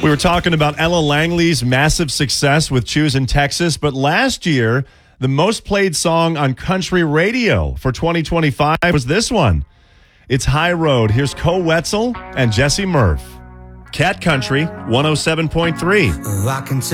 We were talking about Ella Langley's massive success with Choosing Texas, but last year, the most played song on country radio for 2025 was this one. It's High Road. Here's Koe Wetzel and Jesse Murph. Cat Country 107.3. I can